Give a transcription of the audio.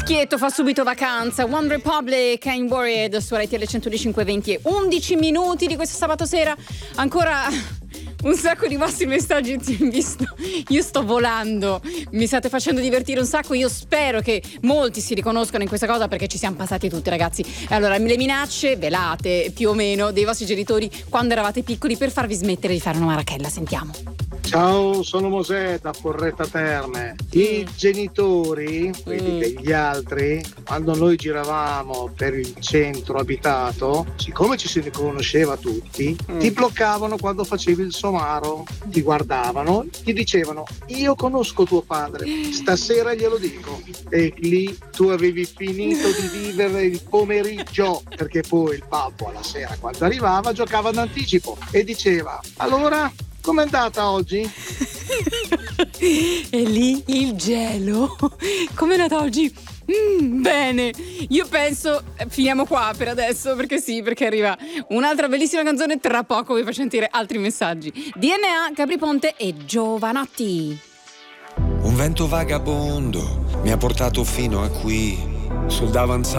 Schietto fa subito vacanza. One Republic, I'm Worried su RTL 105.20 e 11 minuti di questo sabato sera. Ancora un sacco di vostri messaggi, visto. Io sto volando, mi state facendo divertire un sacco. Io spero che molti si riconoscano in questa cosa, perché ci siamo passati tutti, ragazzi. Allora, le minacce velate più o meno dei vostri genitori quando eravate piccoli per farvi smettere di fare una marachella. Sentiamo. Ciao, sono Mosè da Porretta Terme. I genitori, quelli degli altri, quando noi giravamo per il centro abitato, siccome ci si riconosceva tutti, ti bloccavano quando facevi il somaro, ti guardavano, ti dicevano: io conosco tuo padre, stasera glielo dico. E lì tu avevi finito di vivere il pomeriggio, perché poi il babbo alla sera, quando arrivava, giocava d'anticipo e diceva: allora, com'è andata oggi? E lì il gelo. Com'è andata oggi? Bene. Io penso finiamo qua per adesso, perché arriva un'altra bellissima canzone. Tra poco vi faccio sentire altri messaggi. DNA, Gabry Ponte e Giovanotti. Un vento vagabondo mi ha portato fino a qui, sul davanzale